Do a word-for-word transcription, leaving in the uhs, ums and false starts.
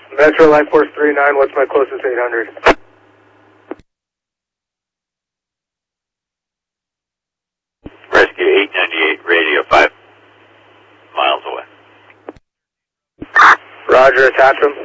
Metro Life Force three nine, what's my closest eight hundred? Rescue eight ninety-eight, radio five miles away. Roger, attach him.